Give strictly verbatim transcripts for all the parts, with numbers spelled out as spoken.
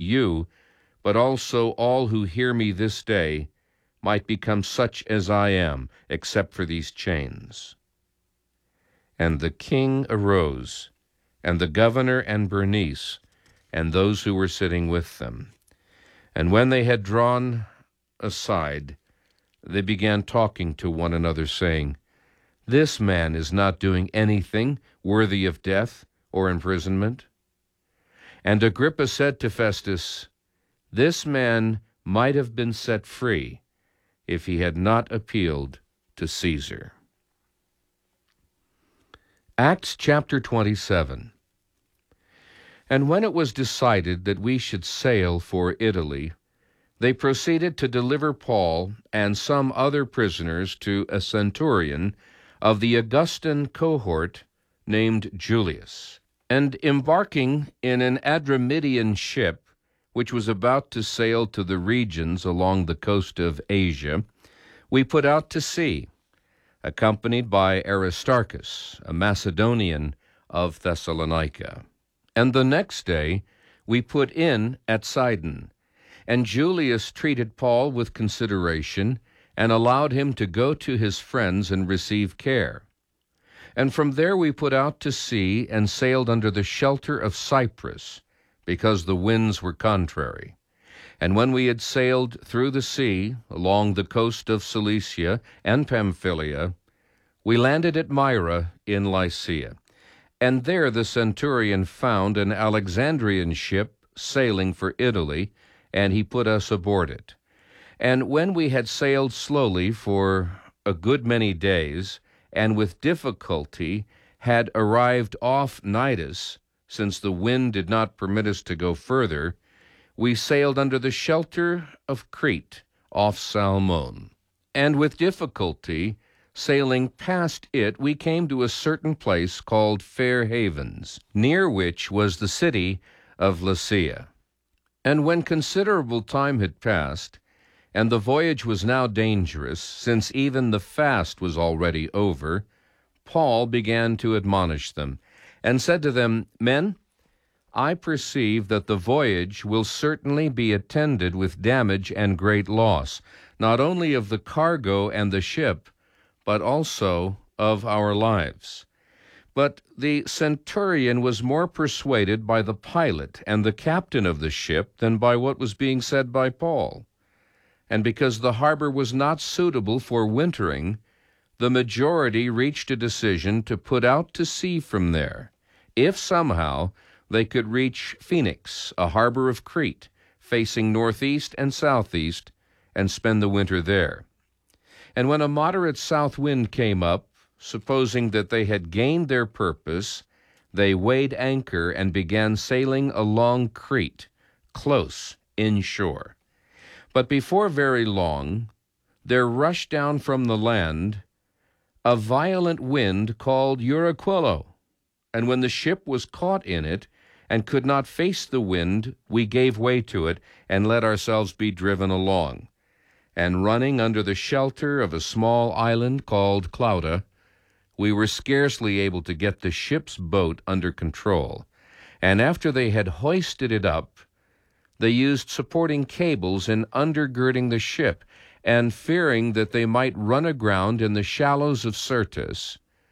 you, but also all who hear me this day, might become such as I am, except for these chains." And the king arose, and the governor and Bernice, and those who were sitting with them. And when they had drawn aside, they began talking to one another, saying, "This man is not doing anything worthy of death or imprisonment." And Agrippa said to Festus, "This man might have been set free if he had not appealed to Caesar." Acts chapter twenty-seven. And when it was decided that we should sail for Italy, they proceeded to deliver Paul and some other prisoners to a centurion of the Augustan cohort named Julius. And embarking in an Adramyttian ship, which was about to sail to the regions along the coast of Asia, we put out to sea, accompanied by Aristarchus, a Macedonian of Thessalonica. And the next day we put in at Sidon, and Julius treated Paul with consideration and allowed him to go to his friends and receive care. And from there we put out to sea and sailed under the shelter of Cyprus, because the winds were contrary. And when we had sailed through the sea, along the coast of Cilicia and Pamphylia, we landed at Myra in Lycia. And there the centurion found an Alexandrian ship sailing for Italy, and he put us aboard it. And when we had sailed slowly for a good many days, and with difficulty had arrived off Cnidus, since the wind did not permit us to go further, we sailed under the shelter of Crete off Salmon. And with difficulty, sailing past it, we came to a certain place called Fair Havens, near which was the city of Lasea. And when considerable time had passed, and the voyage was now dangerous, since even the fast was already over, Paul began to admonish them, and said to them, "Men, I perceive that the voyage will certainly be attended with damage and great loss, not only of the cargo and the ship, but also of our lives." But the centurion was more persuaded by the pilot and the captain of the ship than by what was being said by Paul. And because the harbor was not suitable for wintering, the majority reached a decision to put out to sea from there, if somehow they could reach Phoenix, a harbor of Crete, facing northeast and southeast, and spend the winter there. And when a moderate south wind came up, supposing that they had gained their purpose, they weighed anchor and began sailing along Crete, close inshore. But before very long, there rushed down from the land a violent wind called Euraquilo, and when the ship was caught in it and could not face the wind, we gave way to it and let ourselves be driven along. And running under the shelter of a small island called Clauda, we were scarcely able to get the ship's boat under control. And after they had hoisted it up, they used supporting cables in undergirding the ship, and fearing that they might run aground in the shallows of Syrtis,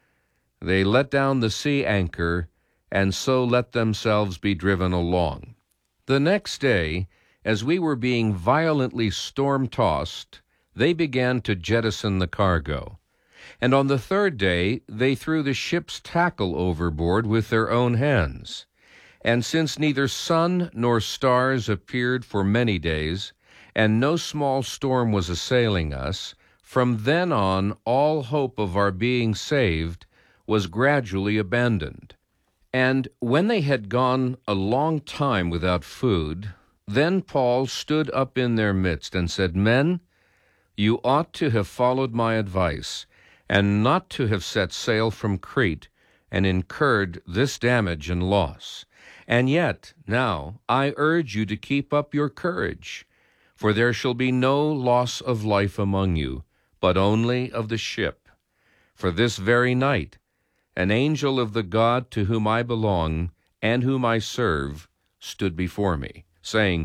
they let down the sea anchor, and so let themselves be driven along. The next day, as we were being violently storm-tossed, they began to jettison the cargo. And on the third day they threw the ship's tackle overboard with their own hands. And since neither sun nor stars appeared for many days, and no small storm was assailing us, from then on all hope of our being saved was gradually abandoned. And when they had gone a long time without food, then Paul stood up in their midst and said, "Men, you ought to have followed my advice, and not to have set sail from Crete and incurred this damage and loss. And yet, now, I urge you to keep up your courage, for there shall be no loss of life among you, but only of the ship. For this very night, an angel of the God to whom I belong and whom I serve stood before me, saying,